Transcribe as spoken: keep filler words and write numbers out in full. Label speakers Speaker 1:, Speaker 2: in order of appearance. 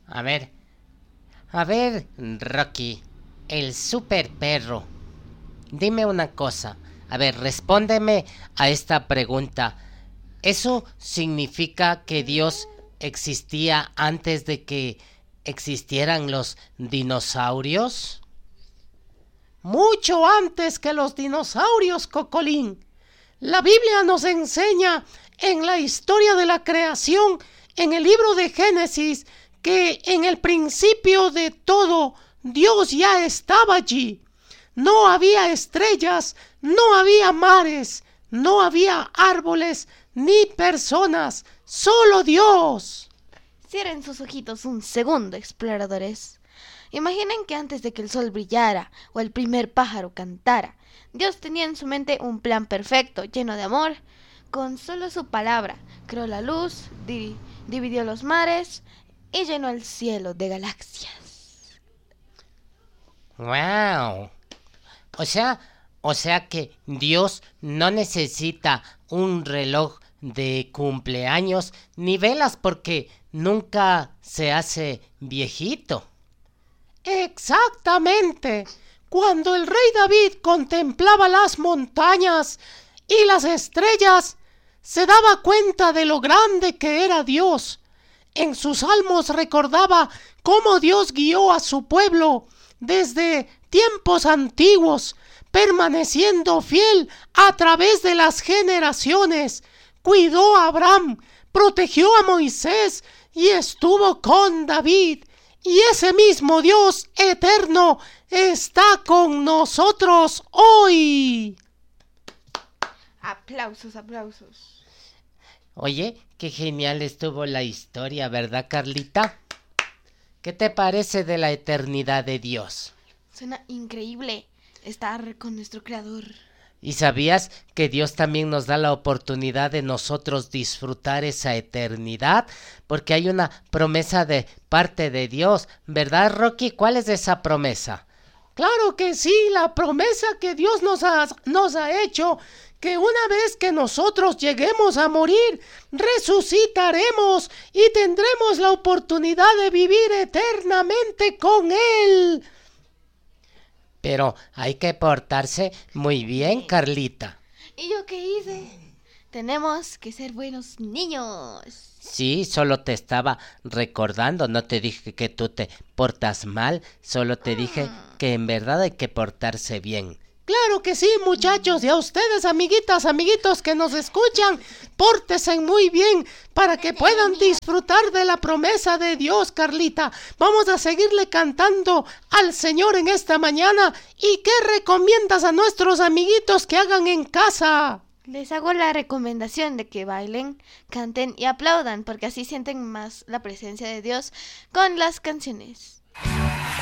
Speaker 1: A ver, a ver, Rocky, el super perro. Dime una cosa. A ver, respóndeme a esta pregunta. ¿Eso significa que Dios existía antes de que existieran los dinosaurios? Mucho antes que los dinosaurios, Cocolín. La Biblia nos enseña en la historia de la creación, en el libro de Génesis, que en el principio de todo Dios ya estaba allí. No había estrellas, no había mares, no había árboles ni personas, solo Dios.
Speaker 2: Cierren sus ojitos un segundo, exploradores. Imaginen que antes de que el sol brillara o el primer pájaro cantara, Dios tenía en su mente un plan perfecto, lleno de amor. Con solo su palabra, creó la luz, di- dividió los mares y llenó el cielo de galaxias.
Speaker 1: ¡Wow! O sea, o sea que Dios no necesita un reloj de cumpleaños ni velas porque nunca se hace viejito. Exactamente. Cuando el rey David contemplaba las montañas y las estrellas, se daba cuenta de lo grande que era Dios. En sus salmos recordaba cómo Dios guió a su pueblo desde tiempos antiguos, permaneciendo fiel a través de las generaciones. Cuidó a Abraham, protegió a Moisés y estuvo con David. Y ese mismo Dios eterno está con nosotros hoy.
Speaker 2: Aplausos, aplausos.
Speaker 1: Oye, qué genial estuvo la historia, ¿verdad, Carlita? ¿Qué te parece de la eternidad de Dios?
Speaker 2: Suena increíble estar con nuestro Creador.
Speaker 1: ¿Y sabías que Dios también nos da la oportunidad de nosotros disfrutar esa eternidad? Porque hay una promesa de parte de Dios, ¿verdad, Rocky? ¿Cuál es esa promesa? Claro que sí, la promesa que Dios nos ha, nos ha hecho, que una vez que nosotros lleguemos a morir, resucitaremos y tendremos la oportunidad de vivir eternamente con Él. Pero hay que portarse muy bien, Carlita.
Speaker 2: ¿Y yo qué hice? Tenemos que ser buenos niños.
Speaker 1: Sí, solo te estaba recordando, no te dije que tú te portas mal, solo te dije que en verdad hay que portarse bien. Claro que sí, muchachos, y a ustedes, amiguitas, amiguitos que nos escuchan, pórtense muy bien para que puedan disfrutar de la promesa de Dios, Carlita. Vamos a seguirle cantando al Señor en esta mañana. ¿Y qué recomiendas a nuestros amiguitos que hagan en casa?
Speaker 2: Les hago la recomendación de que bailen, canten y aplaudan, porque así sienten más la presencia de Dios con las canciones.